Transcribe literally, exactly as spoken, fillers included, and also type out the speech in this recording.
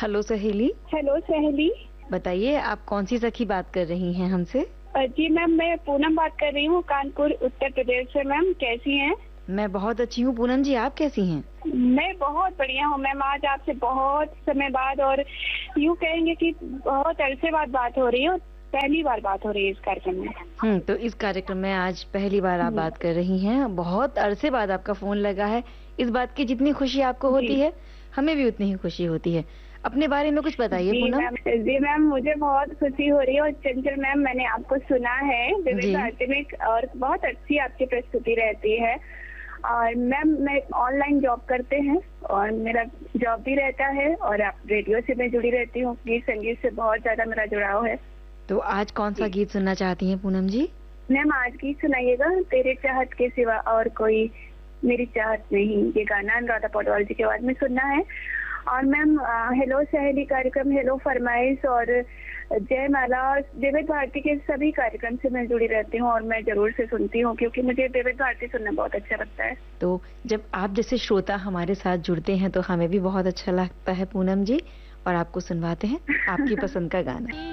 Hello सहेली। Hello सहेली। बताइए आप कौन सी सखी बात कर रही हैं हमसे? अ, जी मैम, मैं पूनम बात कर रही हूँ कानपुर उत्तर प्रदेश से। मैम कैसी हैं? मैं बहुत अच्छी हूँ पूनम जी, आप कैसी हैं? मैं बहुत बढ़िया हूँ मैम। आज आपसे बहुत समय बाद और यूँ कहेंगे कि बहुत अरसे बाद बात हो रही है और पहली बार बात हो रही है इस कार्यक्रम में। हम्म तो इस कार्यक्रम में आज पहली बार आप हम्म, बात कर रही हैं। बहुत अरसे बाद आपका फोन लगा है। इस बात की जितनी खुशी आपको होती जी है हमें भी उतनी ही खुशी होती है। अपने बारे में कुछ बताइए जी पूनम। मैम। जी मैम, मुझे बहुत खुशी हो रही है। और चंचल मैम, मैंने आपको सुना है विविध जी। भारती में और बहुत अच्छी आपकी प्रस्तुति रहती है। और मैम, मैं ऑनलाइन जॉब करते हैं और मेरा जॉब भी रहता है और आप रेडियो से मैं जुड़ी रहती हूँ। गीत संगीत से बहुत ज्यादा मेरा जुड़ाव है। तो आज कौन सा जी गीत सुनना चाहती हैं पूनम जी? मैम, आज गीत सुनाइएगा तेरे चाहत के सिवा और कोई मेरी चाहत नहीं। ये गाना अनुराधा पौडवाल जी के आवाज में सुनना है। और मैम, अ, हेलो सहेली कार्यक्रम, हेलो फरमाइश और जय माला और विविध भारती के सभी कार्यक्रम से मैं जुड़ी रहती हूँ और मैं जरूर से सुनती हूँ क्योंकि मुझे विविध भारती सुनना बहुत अच्छा लगता है। तो जब आप जैसे श्रोता हमारे साथ जुड़ते हैं तो हमें भी बहुत अच्छा लगता है पूनम जी। और आपको सुनवाते हैं आपकी पसंद का गाना।